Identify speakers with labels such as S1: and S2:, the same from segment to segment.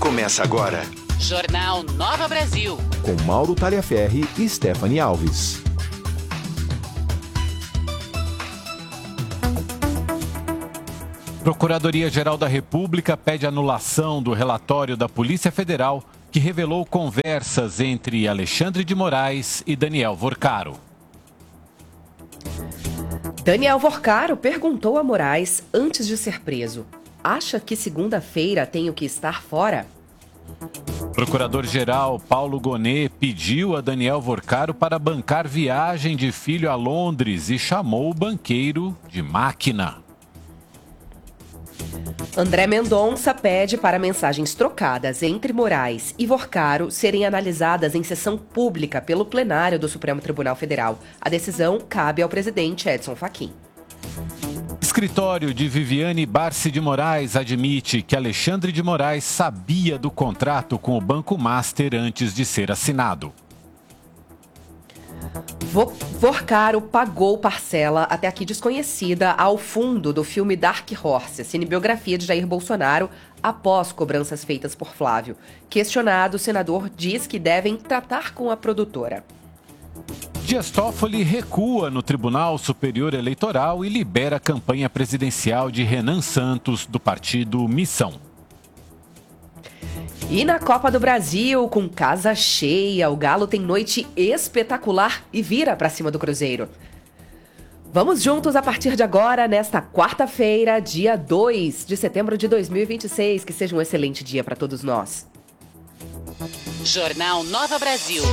S1: Começa agora.
S2: Jornal Nova Brasil.
S3: Com Mauro Taliaferri e Stephanie Alves.
S4: Procuradoria-Geral da República pede anulação do relatório da Polícia Federal que revelou conversas entre Alexandre de Moraes e Daniel Vorcaro.
S5: Daniel Vorcaro perguntou a Moraes antes de ser preso: acha que segunda-feira tenho que estar fora?
S4: Procurador-Geral Paulo Gonet pediu a Daniel Vorcaro para bancar viagem de filho a Londres e chamou o banqueiro de máquina.
S5: André Mendonça pede para mensagens trocadas entre Moraes e Vorcaro serem analisadas em sessão pública pelo plenário do Supremo Tribunal Federal. A decisão cabe ao presidente Edson Fachin.
S4: Escritório de Viviane Barsi de Moraes admite que Alexandre de Moraes sabia do contrato com o Banco Master antes de ser assinado.
S5: Vorcaro pagou parcela, até aqui desconhecida, ao fundo do filme Dark Horse, cinebiografia de Jair Bolsonaro, após cobranças feitas por Flávio. Questionado, o senador diz que devem tratar com a produtora.
S4: Dias Toffoli recua no Tribunal Superior Eleitoral e libera a campanha presidencial de Renan Santos, do partido Missão.
S5: E na Copa do Brasil, com casa cheia, o Galo tem noite espetacular e vira pra cima do Cruzeiro. Vamos juntos a partir de agora, nesta quarta-feira, dia 2 de setembro de 2026. Que seja um excelente dia para todos nós.
S2: Jornal Nova Brasil.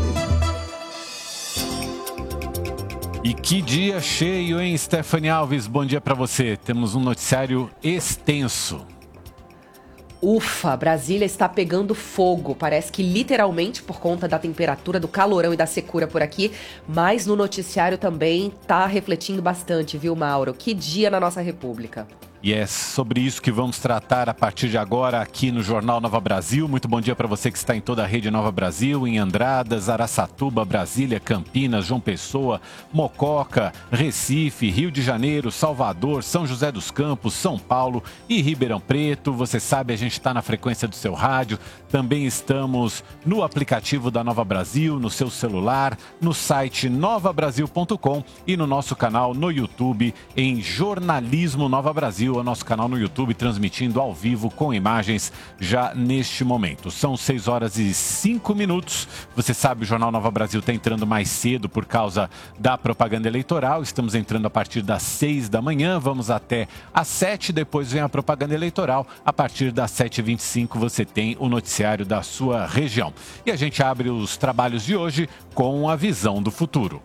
S4: E que dia cheio, hein, Stephanie Alves? Bom dia para você. Temos um noticiário extenso.
S5: Ufa, Brasília está pegando fogo, parece que literalmente por conta da temperatura, do calorão e da secura por aqui, mas no noticiário também está refletindo bastante, viu, Mauro? Que dia na nossa República.
S4: E é sobre isso que vamos tratar a partir de agora aqui no Jornal Nova Brasil. Muito bom dia para você que está em toda a rede Nova Brasil, em Andradas, Araçatuba, Brasília, Campinas, João Pessoa, Mococa, Recife, Rio de Janeiro, Salvador, São José dos Campos, São Paulo e Ribeirão Preto. Você sabe, a gente está na frequência do seu rádio. Também estamos no aplicativo da Nova Brasil, no seu celular, no site novabrasil.com e no nosso canal no YouTube em Jornalismo Nova Brasil. O nosso canal no YouTube, transmitindo ao vivo com imagens já neste momento. São 6h05. Você sabe, o Jornal Nova Brasil está entrando mais cedo por causa da propaganda eleitoral. Estamos entrando a partir das 6 da manhã, vamos até às 7, depois vem a propaganda eleitoral. A partir das 7h25 você tem o noticiário da sua região. E a gente abre os trabalhos de hoje com a visão do futuro.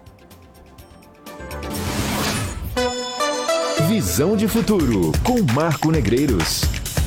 S3: Visão de Futuro, com Marco Negreiros.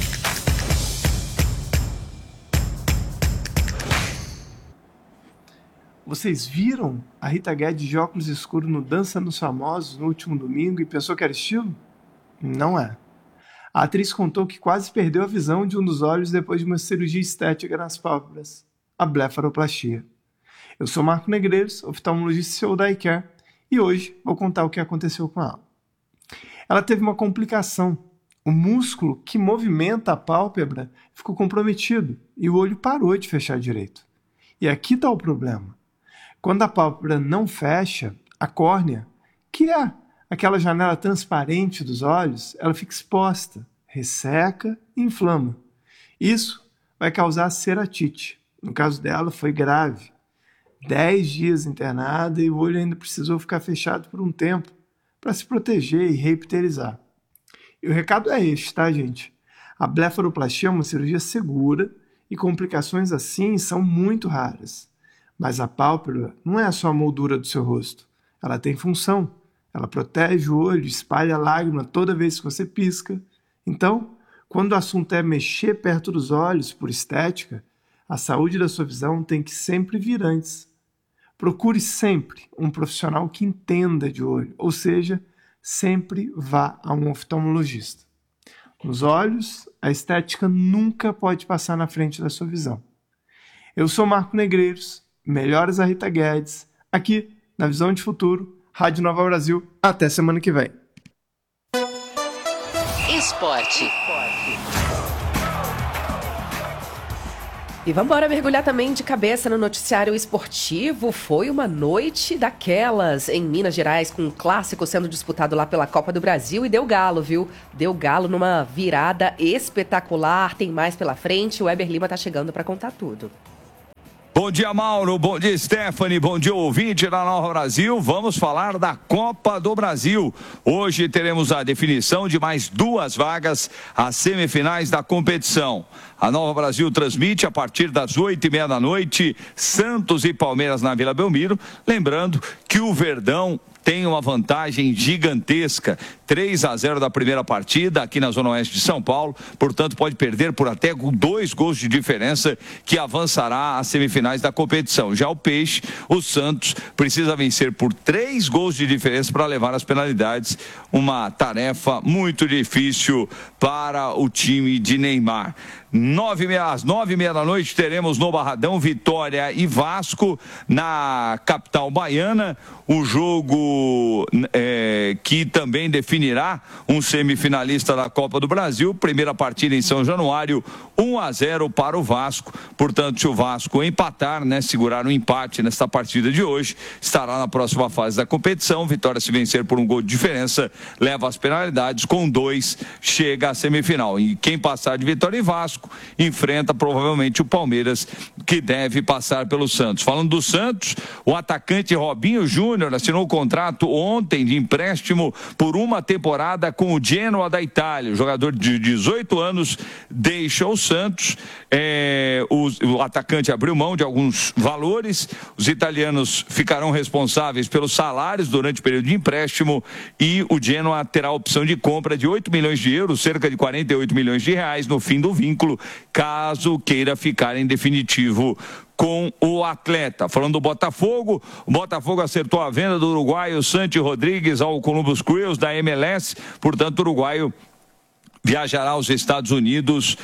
S6: Vocês viram a Rita Guedes de óculos escuros no Dança dos Famosos no último domingo e pensou que era estilo? Não é. A atriz contou que quase perdeu a visão de um dos olhos depois de uma cirurgia estética nas pálpebras, a blefaroplastia. Eu sou Marco Negreiros, oftalmologista e CEO da iCare, e hoje vou contar o que aconteceu com ela. Ela teve uma complicação. O músculo que movimenta a pálpebra ficou comprometido e o olho parou de fechar direito. E aqui está o problema. Quando a pálpebra não fecha, a córnea, que é aquela janela transparente dos olhos, ela fica exposta, resseca e inflama. Isso vai causar ceratite. No caso dela, foi grave. 10 dias internada e o olho ainda precisou ficar fechado por um tempo para se proteger e reepiterizar. E o recado é este, tá, gente? A blefaroplastia é uma cirurgia segura e complicações assim são muito raras. Mas a pálpebra não é só a moldura do seu rosto. Ela tem função. Ela protege o olho, espalha lágrima toda vez que você pisca. Então, quando o assunto é mexer perto dos olhos por estética, a saúde da sua visão tem que sempre vir antes. Procure sempre um profissional que entenda de olho, ou seja, sempre vá a um oftalmologista. Nos olhos, a estética nunca pode passar na frente da sua visão. Eu sou Marco Negreiros, melhoras a Rita Guedes, aqui na Visão de Futuro, Rádio Nova Brasil. Até semana que vem.
S2: Esporte.
S5: E vamos embora mergulhar também de cabeça no noticiário esportivo. Foi uma noite daquelas em Minas Gerais, com um clássico sendo disputado lá pela Copa do Brasil e deu galo, viu? Deu galo numa virada espetacular. Tem mais pela frente. O Weber Lima tá chegando para contar tudo.
S1: Bom dia, Mauro. Bom dia, Stephanie. Bom dia, ouvinte da Nova Brasil. Vamos falar da Copa do Brasil. Hoje teremos a definição de mais 2 vagas às semifinais da competição. A Nova Brasil transmite a partir das 8h30 da noite, Santos e Palmeiras na Vila Belmiro. Lembrando que o Verdão tem uma vantagem gigantesca, 3-0 da primeira partida aqui na Zona Oeste de São Paulo, portanto pode perder por até 2 gols de diferença, que avançará às semifinais da competição. Já o Peixe, o Santos, precisa vencer por 3 gols de diferença para levar as penalidades, uma tarefa muito difícil para o time de Neymar. Às 9h30 da noite teremos no Barradão Vitória e Vasco na capital baiana, o jogo que também definirá um semifinalista da Copa do Brasil. Primeira partida em São Januário, 1-0 para o Vasco, portanto se o Vasco empatar, segurar um empate nesta partida de hoje, estará na próxima fase da competição. Vitória, se vencer por 1 gol de diferença, leva as penalidades, com 2 chega à semifinal, e quem passar de Vitória e Vasco enfrenta provavelmente o Palmeiras, que deve passar pelo Santos. Falando do Santos, o atacante Robinho Júnior assinou o contrato ontem de empréstimo por 1 temporada com o Genoa da Itália. O jogador de 18 anos deixa o Santos. O atacante abriu mão de alguns valores. Os italianos ficarão responsáveis pelos salários durante o período de empréstimo, e o Genoa terá a opção de compra de 8 milhões de euros, cerca de 48 milhões de reais no fim do vínculo, caso queira ficar em definitivo com o atleta. Falando do Botafogo, o Botafogo acertou a venda do uruguaio Santi Rodrigues ao Columbus Crews da MLS, portanto o uruguaio viajará aos Estados Unidos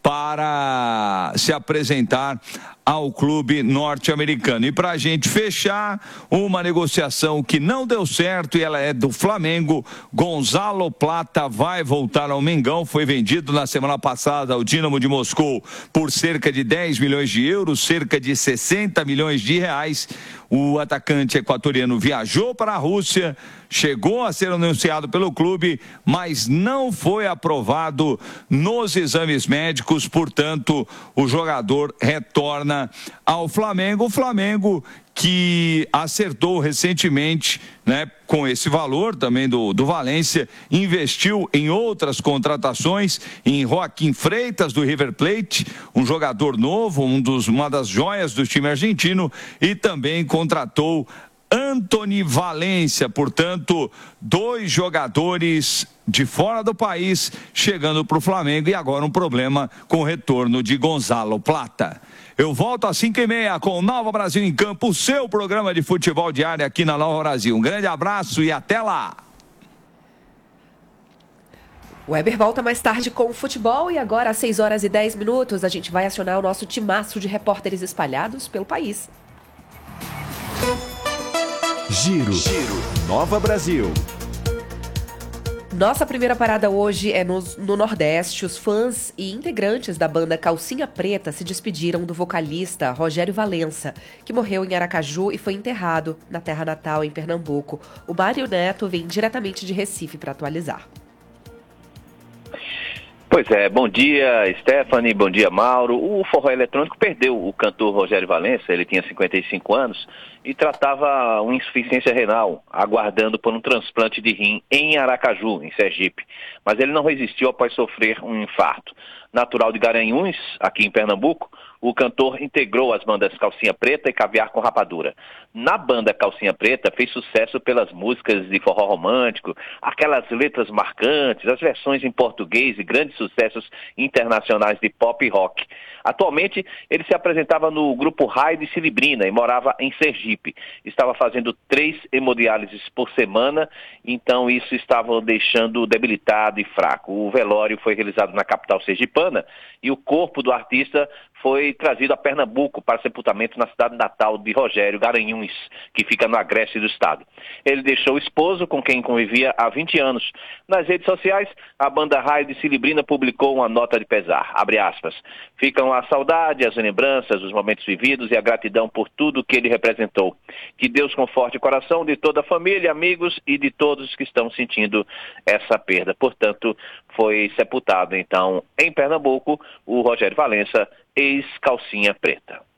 S1: para se apresentar ao clube norte-americano. E para a gente fechar, uma negociação que não deu certo, e ela é do Flamengo. Gonzalo Plata vai voltar ao Mengão, foi vendido na semana passada ao Dinamo de Moscou por cerca de 10 milhões de euros, cerca de 60 milhões de reais. O atacante equatoriano viajou para a Rússia, chegou a ser anunciado pelo clube, mas não foi aprovado nos exames médicos, portanto, o jogador retorna ao Flamengo. O Flamengo que acertou recentemente, com esse valor também do Valência, investiu em outras contratações, em Joaquim Freitas do River Plate, um jogador novo, uma das joias do time argentino, e também contratou Antony Valência, portanto, 2 jogadores de fora do país chegando para o Flamengo, e agora um problema com o retorno de Gonzalo Plata. Eu volto às 5h30 com o Nova Brasil em Campo, o seu programa de futebol diário aqui na Nova Brasil. Um grande abraço e até lá!
S5: O Weber volta mais tarde com o futebol, e agora às 6h10 a gente vai acionar o nosso timaço de repórteres espalhados pelo país.
S3: Giro Nova Brasil.
S5: Nossa primeira parada hoje é no Nordeste. Os fãs e integrantes da banda Calcinha Preta se despediram do vocalista Rogério Valença, que morreu em Aracaju e foi enterrado na terra natal, em Pernambuco. O Mário Neto vem diretamente de Recife para atualizar.
S7: Pois é, bom dia Stephanie, bom dia Mauro. O forró eletrônico perdeu o cantor Rogério Valença, ele tinha 55 anos e tratava uma insuficiência renal, aguardando por um transplante de rim em Aracaju, em Sergipe. Mas ele não resistiu após sofrer um infarto. Natural de Garanhuns, aqui em Pernambuco, o cantor integrou as bandas Calcinha Preta e Caviar com Rapadura. Na banda Calcinha Preta fez sucesso pelas músicas de forró romântico, aquelas letras marcantes, as versões em português e grandes sucessos internacionais de pop e rock. Atualmente, ele se apresentava no grupo Raio de Cilibrina e morava em Sergipe. Estava fazendo 3 hemodiálises por semana, então isso estava o deixando debilitado e fraco. O velório foi realizado na capital sergipana e o corpo do artista foi trazido a Pernambuco para sepultamento na cidade natal de Rogério, Garanhuns, que fica no agreste do estado. Ele deixou o esposo, com quem convivia há 20 anos. Nas redes sociais, a banda Raio de Cilibrina publicou uma nota de pesar, abre aspas, ficam a saudade, as lembranças, os momentos vividos e a gratidão por tudo que ele representou. Que Deus conforte o coração de toda a família, amigos e de todos que estão sentindo essa perda. Portanto, foi sepultado, então, em Pernambuco, o Rogério Valença, ex-calcinha preta.